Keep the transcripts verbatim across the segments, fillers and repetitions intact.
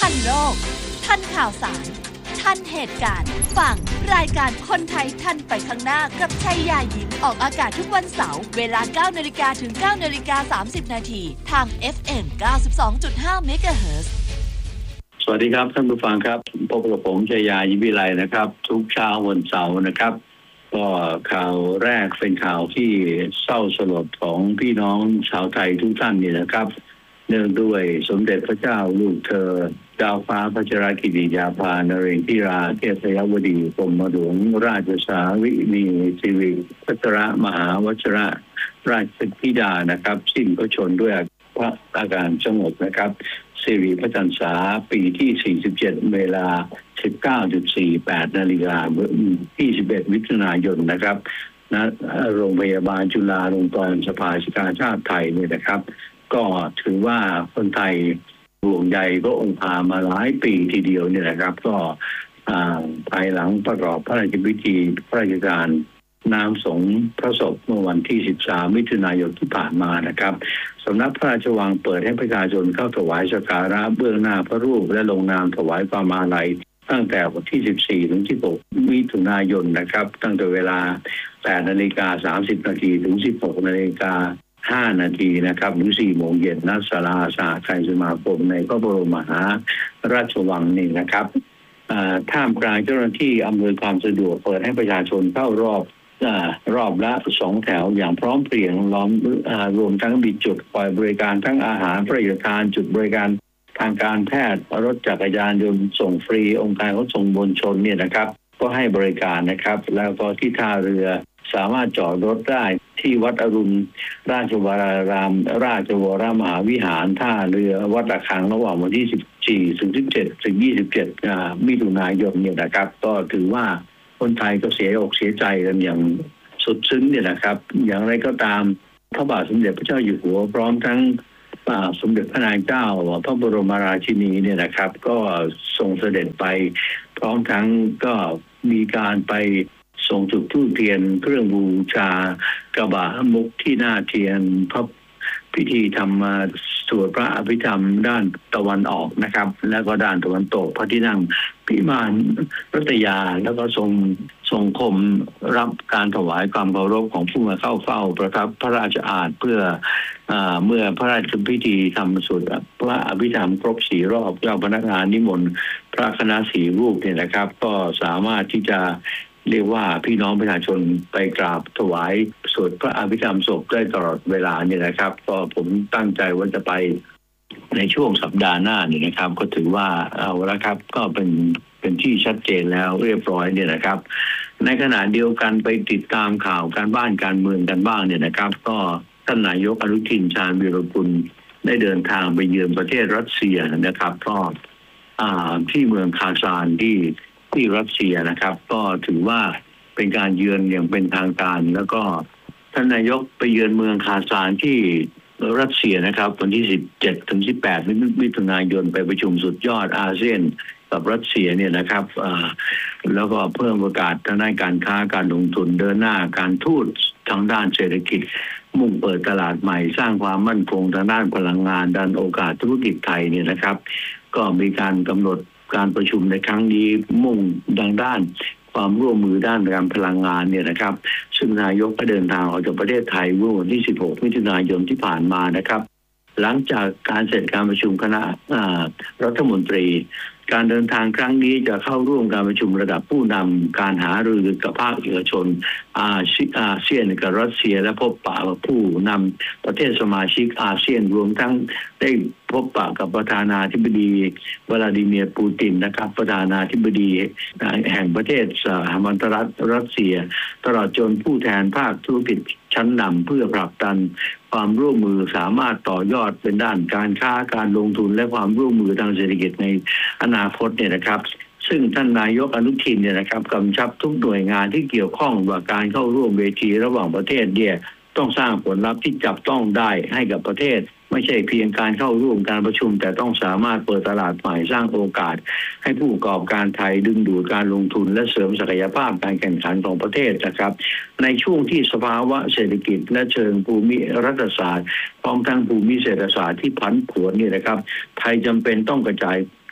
ทันโลกทันข่าวสารทันเหตุการณ์ฟังรายการคนไทยทันไปข้างหน้ากับชัยยายิ้มออกอากาศทุกวันเสาร์เวลา เก้านาฬิกา ถึง เก้านาฬิกาสามสิบ นาทีทาง เอฟ เอ็ม เก้าสิบสองจุดห้า เมกะเฮิรตซ์สวัสดีครับท่านผู้ฟังครับพบกับผมชัยยายิ้มวิไลนะครับทุกเช้าวันเสาร์นะครับก็ข่าวแรกเป็นข่าวที่เศร้าสลดของพี่น้องชาวไทยทุกท่านนี่นะครับเนื่องด้วยสมเด็จพระเจ้าลูกเธอดาวฟ้าพัชรกิติยาภานเรนทิราเทพยวดีกรมหลวงราชสาวินีสิริพัชรมหาวชิรราชธิดานะครับสิ้นพระชนม์ด้วยพระอาการสงบนะครับสิริพระจันทร์ษาปีที่สี่สิบเจ็ดเวลา สิบเก้านาฬิกาสี่สิบแปด นาฬิกาที่สิบเอ็ดมิถุนายนนะครับณโรงพยาบาลจุฬาลงกรณ์สภากาชาติไทยเนี่ยนะครับก็ถือว่าคนไทยห่วงใยพระองค์พามาหลายปีทีเดียวเนี่ยนะครับก็ภายหลังประกอบพระราชพิธีพระราชทานน้ำสงพระศพเมื่อวันที่สิบสามมิถุนายนที่ผ่านมานะครับสำนักพระราชวังเปิดให้ประชาชนเข้าถวายสักการะเบื้องหน้าพระรูปและลงนามถวายความอาลัยตั้งแต่วันที่สิบสี่ถึงสิบหกมิถุนายนนะครับตั้งแต่เวลา แปดนาฬิกาสามสิบ นาทีถึง สิบหกนาฬิกาห้า นาทีนะครับถึง สี่โมงเย็นณศาลาสหไทยสมาคมในพระบรมมหาราชวังนี่นะครับท่ามกลางเจ้าหน้าที่อำนวยความสะดวกเปิดให้ประชาชนเข้ารอบรอบละสองแถวอย่างพร้อมเพรียงล้อมรวมทั้งมีจุดปล่อยบริการทั้งอาหารพระราชทานจุดบริการทางการแพทย์รถจักรยานยนต์ส่งฟรีองค์การขนส่งมวลชนเนี่ยนะครับก็ให้บริการนะครับแล้วก็ที่ท่าเรือสามารถจอดรถได้ที่วัดอรุณราชวรารามราชวรมหาวิหารท่าเรือวัดระฆังระหว่างวันที่สิบสี่ถึงสิบเจ็ดถึงยี่สิบเจ็ดมิถุนายนเนี่ยนะครับก็ถือว่าคนไทยก็เสียอกเสียใจกันอย่างสุดซึ้งเนี่ยนะครับอย่างไรก็ตามพระบาทสมเด็จพระเจ้าอยู่หัวพร้อมทั้งสมเด็จพระนางเจ้าพระบรมราชินีเนี่ยนะครับก็ทรงเสด็จไปพร้อมทั้งก็มีการไปส่งจุดธูปเทียนเครื่องบูชากระบะมุกที่หน้าเทียนพระพิธีทำสวดพระอภิธรรมด้านตะวันออกนะครับแล้วก็ด้านตะวันตกพระที่นั่งพิมานรัตยาแล้วก็ทรงทรงคมรับการถวายความเคารพของผู้มาเข้าเฝ้าประทับพระราชอาณาเพื่อเมื่อพระราชพิธีทำสวดพระอภิธรรมครบสี่รอบเจ้าพนักงานนิมนต์พระคณะสี่รูปเนี่ยนะครับก็สามารถที่จะเรียกว่าพี่น้องประชาชนไปกราบถวายสวดพระอภิธรรมศพได้ตลอดเวลาเนี่ยนะครับก็ผมตั้งใจว่าจะไปในช่วงสัปดาห์หน้านี่นะครับก็ถือว่าเอาละครับก็เป็นเป็นที่ชัดเจนแล้วเรียบร้อยเนี่ยนะครับในขณะเดียวกันไปติดตามข่าวการบ้านการเมืองกันบ้างเนี่ยนะครับก็ท่านนายกอนุทินชาญวีรกุลได้เดินทางไปเยือนประเทศรัสเซียนะครับก็ที่เมืองคาซานที่ที่รัสเซียนะครับก็ถือว่าเป็นการเยือนอย่างเป็นทางการแล้วก็ท่านนายกไปเยือนเมืองคาซานที่รัสเซียนะครับวันที่สิบเจ็ดถึงสิบแปดมิถุนายนไปประชุมสุดยอดอาเซียนกับรัสเซียเนี่ยนะครับแล้วก็เพิ่มโอกาสทางด้านการค้าการลงทุนเดินหน้าการทูตทางด้านเศรษฐกิจมุ่งเปิดตลาดใหม่สร้างความมั่นคงทางด้านพลังงานด้านโอกาสธุรกิจไทยเนี่ยนะครับก็มีการกำหนดการประชุมในครั้งนี้มุ่งดังด้านความร่วมมือด้านการพลังงานเนี่ยนะครับซึ่งนายกก็เดินทางออกจากประเทศไทยเมื่อวันที่สิบหกมิถุนายนที่ผ่านมานะครับหลังจากการเสร็จการประชุมคณะรัฐมนตรีการเดินทางครั้งนี้จะเข้าร่วมการประชุมระดับผู้นำการหารือกับภาคเอกชนอาเซียนกับรัสเซียและพบปะกับผู้นำประเทศสมาชิกอาเซียนรวมทั้งได้พบปะกับประธานาธิบดีวลาดิเมียร์ปูตินนะครับประธานาธิบดีแห่งประเทศสหพันธรัฐรัสเซียตลอดจนผู้แทนภาคธุรกิจชั้นนำเพื่อผลักดันความร่วมมือสามารถต่อยอดเป็นด้านการค้าการลงทุนและความร่วมมือทางเศรษฐกิจในอนาคตเนี่ยนะครับซึ่งท่านนายกอนุทินเนี่ยนะครับกำชับทุกหน่วยงานที่เกี่ยวข้องว่าการเข้าร่วมเวทีระหว่างประเทศเนี่ยต้องสร้างผลลัพธ์ที่จับต้องได้ให้กับประเทศไม่ใช่เพียงการเข้าร่วมการประชุมแต่ต้องสามารถเปิดตลาดใหม่สร้างโอกาสให้ผู้ประกอบการไทยดึงดูดการลงทุนและเสริมศักยภาพการแข่งขันของประเทศนะครับในช่วงที่สภาวะเศรษฐกิจและเชิงภูมิรัฐศาสตร์พร้อมทั้งภูมิเศรษฐศาสตร์ที่ผันผวนนี่นะครับไทยจำเป็นต้องกระจาย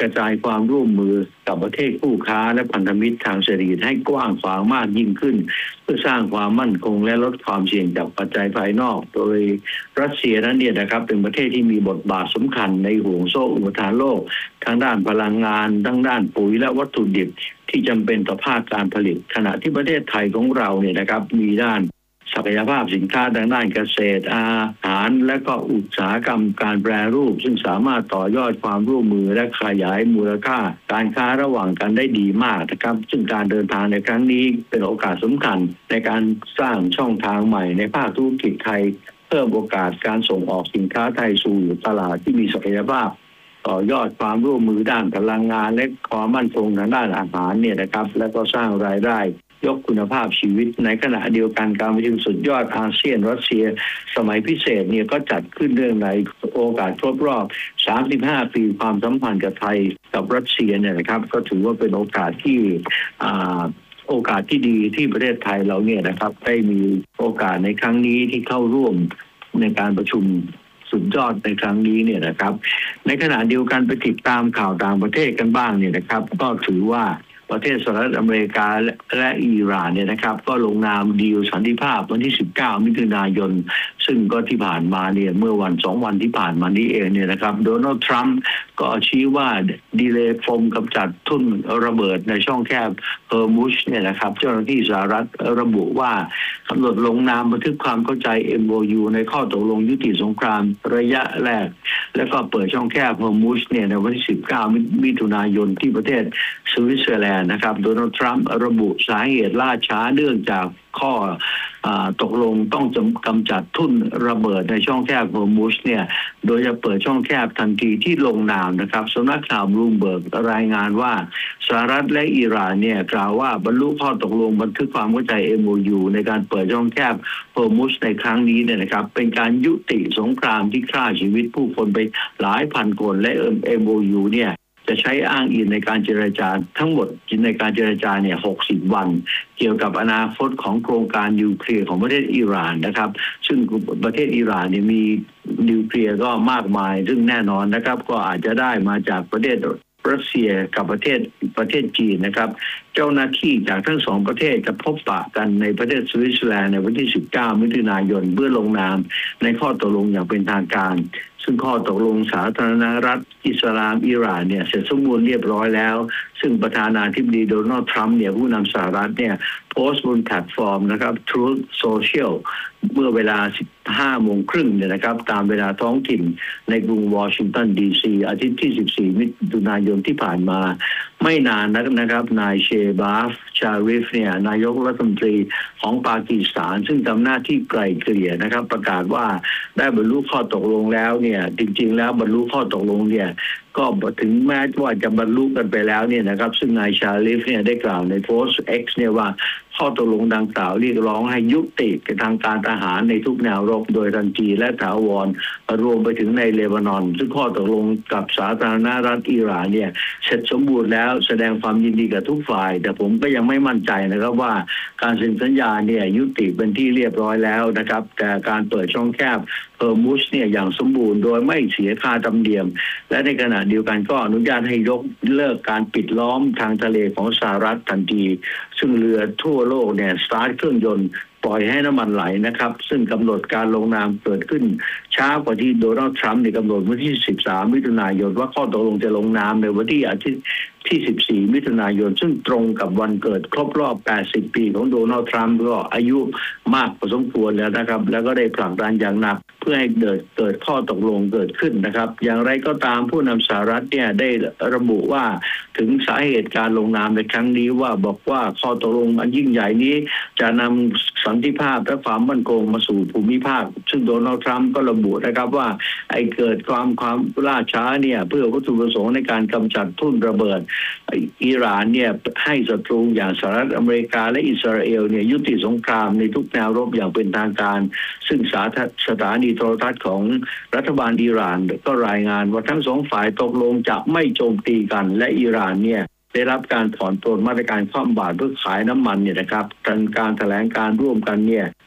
กระจายความร่วมมือกับประเทศคู่ค้าและพันธมิตรทางเศรษฐกิจให้กว้างขวางมากยิ่งขึ้นเพื่อสร้างความมั่นคงและลดความเสี่ยงจากปัจจัยภายนอกโดยรัสเซียนั้นเนี่ยนะครับเป็นประเทศที่มีบทบาทสำคัญในห่วงโซ่อุปทานโลกทั้งด้านพลังงานทั้งด้านปุ๋ยและวัตถุดิบที่จำเป็นต่อภาคการผลิตขณะที่ประเทศไทยของเราเนี่ยนะครับมีด้านศักยภาพสินค้าทางด้านเกษตรอาหารและก็อุตสาหกรรมการแปรรูปซึ่งสามารถต่อยอดความร่วมมือและขยายมูลค่าการค้าระหว่างกันได้ดีมากนะครับซึ่งการเดินทางในครั้งนี้เป็นโอกาสสำคัญในการสร้างช่องทางใหม่ในภาคธุรกิจไทยเพิ่มโอกาสการส่งออกสินค้าไทยสู่ตลาดที่มีศักยภาพต่อยอดความร่วมมือด้านพลังงานและความมั่นคงทางด้านอาหารเนี่ยนะครับและก็สร้างรายได้ยกคุณภาพชีวิตในขณะเดียวกันการประชุมสุดยอดอาเซียนรัสเซียสมัยพิเศษเนี่ยก็จัดขึ้นเรื่องในโอกาสครบรอบสามสิบห้าปีความสัมพันธ์กับไทยกับรัสเซียเนี่ยนะครับก็ถือว่าเป็นโอกาสที่อ่าโอกาสที่ดีที่ประเทศไทยเราเนี่ยนะครับได้มีโอกาสในครั้งนี้ที่เข้าร่วมในการประชุมสุดยอดในครั้งนี้เนี่ยนะครับในขณะเดียวกันไปติดตามข่าวต่างประเทศกันบ้างเนี่ยนะครับก็ถือว่าประเทศสหรัฐอเมริกาและอิหร่านเนี่ยนะครับก็ลงนามดีลสันติภาพวันที่สิบเก้ามิถุนายนซึ่งก็ที่ผ่านมาเนี่ยเมื่อวันสองวันที่ผ่านมานี้เองเนี่ยนะครับโดนัลด์ทรัมป์ก็ชี้ว่าดีเลย์โฟมกำจัดทุ่นระเบิดในช่องแคบเฮอร์มุชเนี่ยนะครับเจ้าหน้าที่สหรัฐระบุว่ากำหนดลงนามบันทึกความเข้าใจ เอ็ม โอ ยู ในข้อตกลงยุติสงครามระยะแรกแล้วก็เปิดช่องแคบเฮอร์มุชเนี่ยในวันที่สิบเก้ามิถุนายนที่ประเทศสวิตเซอร์แลนด์นะครับโดนัลด์ทรัมป์ระบุสาเหตุล่าช้าเนื่องจากข้อตกลงต้องกำจัดทุ่นระเบิดในช่องแคบฮอร์มุชเนี่ยโดยจะเปิดช่องแคบทันทีที่ลงนามนะครับสำนักข่าวบลูมเบิร์กรายงานว่าสหรัฐและอิหร่านเนี่ยกล่าวว่าบรรลุข้อตกลงบันทึกความเข้าใจ เอ็ม โอ ยู ในการเปิดช่องแคบฮอร์มุชในครั้งนี้เนี่ยนะครับเป็นการยุติสงครามที่ฆ่าชีวิตผู้คนไปหลายพันคนและ เอ็ม โอ ยู เนี่ยจะใช้อ้างอิงในการเจรจาทั้งหมดในการเจรจาเนี่ยหกสิบวันเกี่ยวกับอนาคตของโครงการนิวเคลียร์ของประเทศอิหร่านนะครับซึ่งประเทศอิหร่านเนี่ยมีนิวเคลียร์ก็มากมายซึ่งแน่นอนนะครับก็อาจจะได้มาจากประเทศรัสเซียกับประเทศประเทศจีนนะครับเจ้าหน้าที่จากทั้งสองประเทศจะพบปะกันในประเทศสวิตเซอร์แลนด์ในวันที่สิบเก้ามิถุนายนเพื่อลงนามในข้อตกลงอย่างเป็นทางการซึ่งข้อตกลงสาธารณรัฐอิสลามอิหร่านเนี่ยเสร็จสมบูรณ์เรียบร้อยแล้วซึ่งประธานาธิบดีโดนัลด์ทรัมป์เนี่ยผู้นำสหรัฐเนี่ยโพสต์บนแพลตฟอร์มนะครับ Truth Social เมื่อเวลา สิบห้าโมงครึ่งเนี่ยนะครับตามเวลาท้องถิ่นในกรุงวอชิงตันดีซีอาทิตย์ที่สิบสี่มิถุนายนที่ผ่านมาไม่นานนักนะครับนายเชบาฟชาริฟเนี่ยนายกรัฐมนตรีของปากีสถานซึ่งทำหน้าที่ไกล่เกลี่ยนะครับประกาศว่าได้บรรลุข้อตกลงแล้วเนี่ยจริงๆแล้วบรรลุข้อตกลงเนี่ยก็ถึงแม้ว่าจะบรรลุกันไปแล้วเนี่ยนะครับซึ่งนายชาริฟเนี่ยได้กล่าวในโพสต์ X เนี่ยว่าข้อตกลงดังกล่าวเรียกร้องให้ยุติทางการทหารในทุกแนวรบโดยทันทีและถาวรรวมไปถึงในเลบานอนซึ่งข้อตกลงกับสาธารณรัฐอิหร่านเนี่ยเสร็จสมบูรณ์แล้วแสดงความยินดีกับทุกฝ่ายแต่ผมก็ยังไม่มั่นใจนะครับว่าการเซ็นสัญญาเนี่ยยุติเป็นที่เรียบร้อยแล้วนะครับแต่การเปิดช่องแคบเฮอร์มุชเนี่ยอย่างสมบูรณ์โดยไม่เสียค่าธรรมเนียมและในขณะเดียวกันก็อนุญาตให้ยกเลิกการปิดล้อมทางทะเลของสหรัฐทันทีซึ่งเรือทั่วโลกเนี่ยสตาร์ทเครื่องยนต์ปล่อยให้น้ำมันไหลนะครับซึ่งกำหนดการลงนามเกิดขึ้นช้ากว่าที่โดนัลด์ทรัมป์กำหนดวันที่สิบสามมิถุนายนว่าข้อตกลงจะลงนามในวันที่อาทิตย์ที่สิบสี่มิถุนายนซึ่งตรงกับวันเกิดครบรอบแปดสิบปีของโดนัลด์ทรัมป์ก็อายุมากพอสมควรแล้วนะครับแล้วก็ได้ผลักดันอย่างหนักเพื่อให้เกิดเกิดข้อตกลงเกิดขึ้นนะครับอย่างไรก็ตามผู้นำสหรัฐเนี่ยได้ระบุว่าถึงสาเหตุการลงนามในครั้งนี้ว่าบอกว่าข้อตกลงอันยิ่งใหญ่นี้จะนำสันติภาพและความมั่นคงมาสู่ภูมิภาคซึ่งโดนัลด์ทรัมป์ก็ระบุนะครับว่าไอ้เกิดความความล่าช้าเนี่ยเพื่อวัตถุประสงค์ในการกำจัดทุ่นระเบิดอิหร่านเนี่ยให้ศัตรูอย่างสหรัฐอเมริกาและอิสราเอลเนี่ยยุติสงครามในทุกแนวรบอย่างเป็นทางการซึ่งสาสถานีโทรทัศน์ของรัฐบาลอิหร่านก็รายงานว่าทั้งสองฝ่ายตกลงจะไม่โจมตีกันและอิหร่านเนี่ยได้รับการผ่อนปลนมาตรการคว่ำบาตรเพื่อขายน้ำมันเนี่ยนะครับการการแถลงการร่วมกันเนี่ย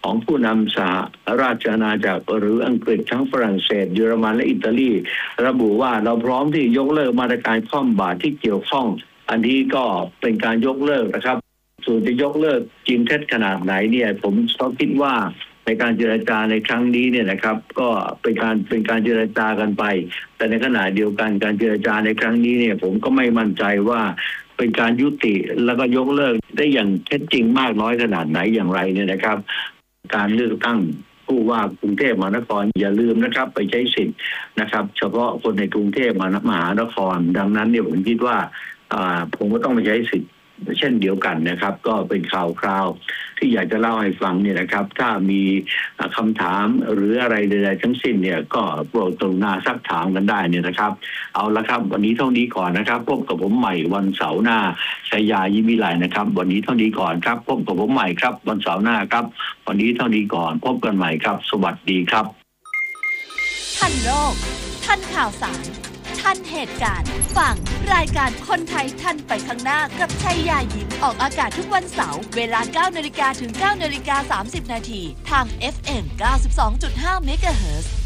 ของผู้นำสหราชอาณาจักรหรืออังกฤษทั้งฝรั่งเศสเยอรมันและอิตาลีระบุว่าเราพร้อมที่ยกเลิกมาตรการคว่ำบาตรที่เกี่ยวข้องอันนี้ก็เป็นการยกเลิกนะครับส่วนจะยกเลิกจริงเท็จขนาดไหนเนี่ยผมก็คิดว่าในการเจรจาในครั้งนี้เนี่ยนะครับก็เป็นการเป็นการเจรจากันไปแต่ในขณะเดียวกันการเจรจาในครั้งนี้เนี่ยผมก็ไม่มั่นใจว่าเป็นการยุติแล้วก็ยกเลิกได้อย่างเท็จจริงมากน้อยขนาดไหนอย่างไรเนี่ยนะครับการเลือกตั้งผู้ว่ากรุงเทพมหานครอย่าลืมนะครับไปใช้สิทธิ์นะครับเฉพาะคนในกรุงเทพมหานครดังนั้นเนี่ยผมคิดว่าผมก็ต้องไปใช้สิทธิ์เช่นเดียวกันนะครับก็เป็นข่าวคราวที่อยากจะเล่าให้ฟังเนี่ยนะครับถ้ามีคำถามหรืออะไรใดๆทั้งสิ้นเนี่ยก็โปรดกรุณาซักถามกันได้เนี่ยนะครับเอาละครับวันนี้เท่านี้ก่อนนะครับพบกับผมใหม่วันเสาร์หน้าชัยยายิ้มวิไลนะครับวันนี้เท่านี้ก่อนครับพบกับผมใหม่ครับวันเสาร์หน้าครับวันนี้เท่านี้ก่อนพบกันใหม่ครับสวัสดีครับทันโลกทันข่าวสารทันเหตุการณ์ฟังรายการคนไทยทันไปข้างหน้ากับชัยยายิ้มออกอากาศทุกวันเสาร์เวลา เก้านาฬิกา ถึง เก้านาฬิกาสามสิบนาทีทาง เอฟ เอ็ม เก้าสิบสองจุดห้า เมกะเฮิรตซ์